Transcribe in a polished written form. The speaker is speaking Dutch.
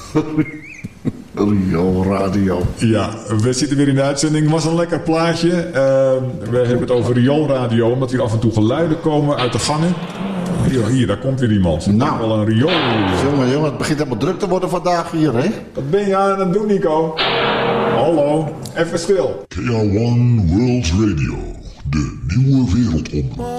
Rioolradio. Ja, we zitten weer in de uitzending. Het was een lekker plaatje. We hebben het over rioolradio, omdat hier af en toe geluiden komen uit de gangen. Hier, daar komt weer iemand. Nou, wel een riool. Jongen, het begint helemaal druk te worden vandaag hier, hè? Wat ben je aan het doen, Nico? Hallo, even stil. KR1 World Radio, de nieuwe wereldomroep.